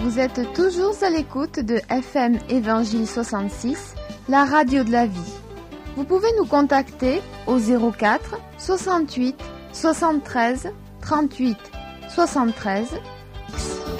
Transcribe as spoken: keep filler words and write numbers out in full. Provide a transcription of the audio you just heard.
Vous êtes toujours à l'écoute de F M Évangile soixante-six, la radio de la vie. Vous pouvez nous contacter au zéro quatre soixante-huit soixante-treize trente-huit soixante-treize